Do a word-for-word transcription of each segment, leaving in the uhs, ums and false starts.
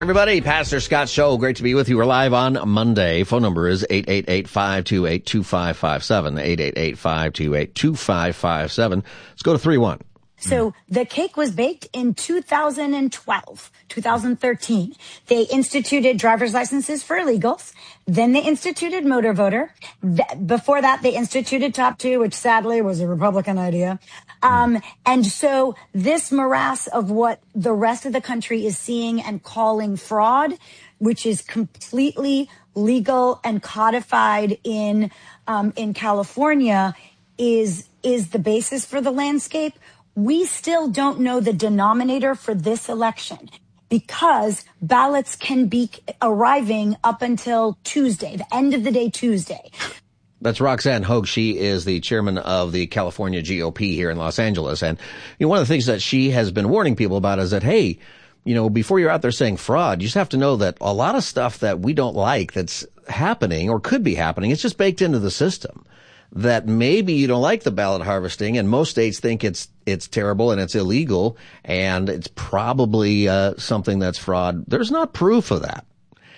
Everybody, Pastor Scott Show. Great to be with you. We're live on Monday. Phone number is eight eight eight, five two eight, two five five seven, eight eight eight, five two eight, two five five seven. Let's go to three one. So the cake was baked in two thousand twelve, two thousand thirteen. They instituted driver's licenses for illegals. Then they instituted motor voter. Th- before that, they instituted Top Two, which sadly was a Republican idea. Um, and so this morass of what the rest of the country is seeing and calling fraud, which is completely legal and codified in um, in California, is is the basis for the landscape. We still don't know the denominator for this election because ballots can be arriving up until Tuesday, the end of the day Tuesday. That's Roxanne Hogue. She is the chairman of the California G O P here in Los Angeles. And you know, one of the things that she has been warning people about is that, hey, you know, before you're out there saying fraud, you just have to know that a lot of stuff that we don't like that's happening or could be happening, it's just baked into the system. That maybe you don't like the ballot harvesting, and most states think it's it's terrible and it's illegal, and it's probably uh, something that's fraud. There's not proof of that.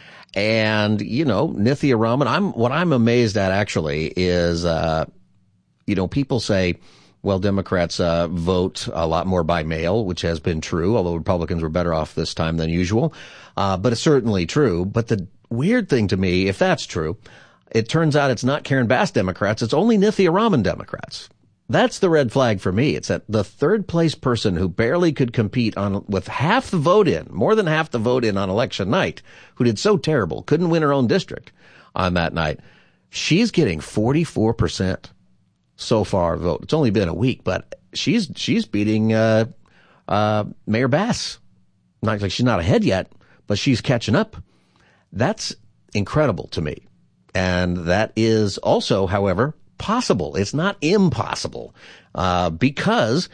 And, you know, Nithya Raman, I'm, what I'm amazed at actually is, uh, you know, people say, well, Democrats, uh, vote a lot more by mail, which has been true, although Republicans were better off this time than usual. Uh, but it's certainly true. But the weird thing to me, if that's true, it turns out it's not Karen Bass Democrats. It's only Nithya Raman Democrats. That's the red flag for me. It's that the third place person who barely could compete on with half the vote in, more than half the vote in on election night, who did so terrible, couldn't win her own district on that night. She's getting forty-four percent so far vote. It's only been a week, but she's she's beating uh uh Mayor Bass. Not like she's not ahead yet, but she's catching up. That's incredible to me. And that is also, however, possible. It's not impossible, uh, because,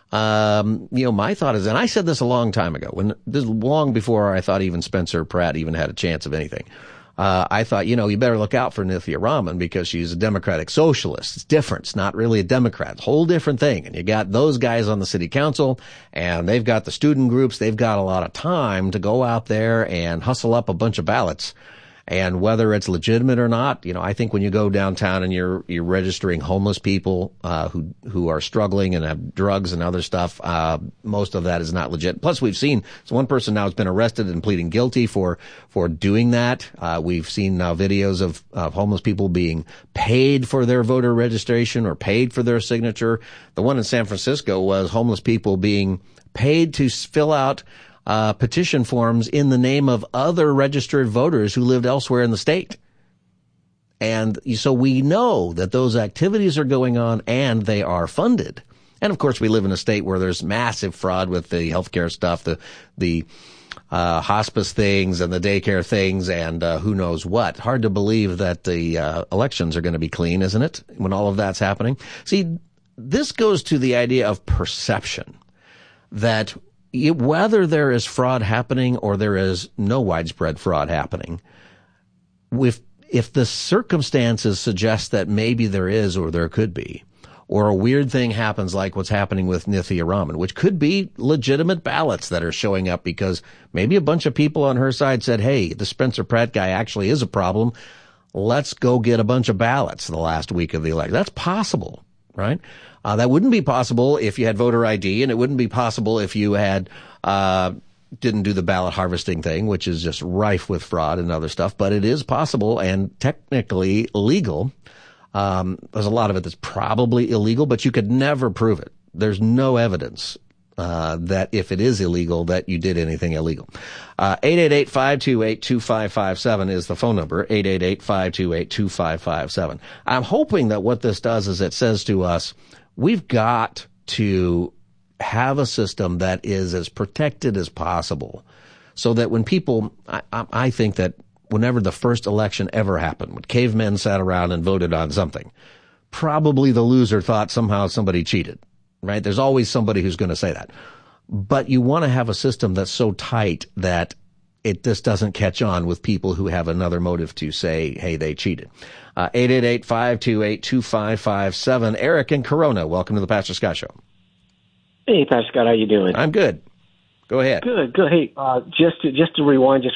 um, you know, my thought is, and I said this a long time ago, when this long before I thought even Spencer Pratt even had a chance of anything. Uh, I thought, you know, you better look out for Nithya Raman because she's a Democratic socialist. It's different. It's not really a Democrat. Whole different thing. And you got those guys on the city council, and they've got the student groups. They've got a lot of time to go out there and hustle up a bunch of ballots. And whether it's legitimate or not, you know, I think when you go downtown and you're you're registering homeless people uh who who are struggling and have drugs and other stuff, uh most of that is not legit. Plus, we've seen so one person now has been arrested and pleading guilty for for doing that. Uh we've seen now videos of of homeless people being paid for their voter registration or paid for their signature. The one in San Francisco was homeless people being paid to fill out Uh, petition forms in the name of other registered voters who lived elsewhere in the state. And so we know that those activities are going on and they are funded. And of course, we live in a state where there's massive fraud with the healthcare stuff, the, the, uh, hospice things and the daycare things and, uh, who knows what. Hard to believe that the, uh, elections are going to be clean, isn't it? When all of that's happening. See, this goes to the idea of perception that whether there is fraud happening or there is no widespread fraud happening, if, if the circumstances suggest that maybe there is or there could be, or a weird thing happens like what's happening with Nithya Raman, which could be legitimate ballots that are showing up because maybe a bunch of people on her side said, hey, the Spencer Pratt guy actually is a problem. Let's go get a bunch of ballots the last week of the election. That's possible, right? Uh, that wouldn't be possible if you had voter I D, and it wouldn't be possible if you had, uh, didn't do the ballot harvesting thing, which is just rife with fraud and other stuff, but it is possible and technically legal. Um, there's a lot of it that's probably illegal, but you could never prove it. There's no evidence, uh, that if it is illegal, that you did anything illegal. Uh, eight eight eight, five two eight, two five five seven is the phone number, eight eight eight, five two eight, two five five seven. I'm hoping that what this does is it says to us, we've got to have a system that is as protected as possible so that when people, I, I think that whenever the first election ever happened, when cavemen sat around and voted on something, probably the loser thought somehow somebody cheated, right? There's always somebody who's going to say that. But you want to have a system that's so tight that it just doesn't catch on with people who have another motive to say, hey, they cheated. Uh, eight eight eight, five two eight, two five five seven. Eric in Corona, welcome to the Pastor Scott Show. Hey, Pastor Scott, how you doing? I'm good. Go ahead. Good, good. Hey, uh, just to just to rewind just